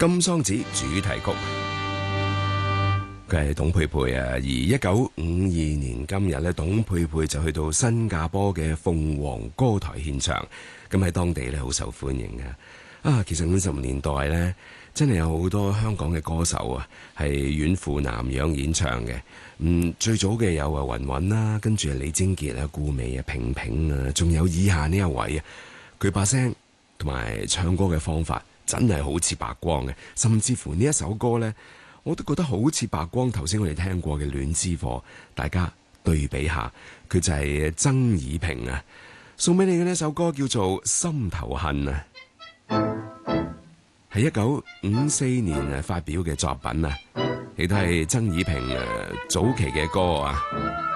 金桑子主題曲，佢係董佩佩啊。而1952年今日咧，董佩佩就去到新加坡嘅鳳凰歌台獻唱，咁喺當地咧好受歡迎嘅。其實50年代咧，真係有好多香港嘅歌手啊，係遠赴南洋演唱嘅。最早嘅有雲雲啦，跟住李貞傑啊、顧美啊、平平啊，仲有以下呢一位啊，佢把聲同埋唱歌嘅方法真係好似白光嘅，甚至乎呢一首歌呢，我都覺得好似白光。頭先我哋聽過嘅《戀之火》，大家對比下，佢就係曾以平啊，送俾你嘅呢首歌叫做《心頭恨》啊，係1954年發表嘅作品啊，亦都係曾以平早期嘅歌啊。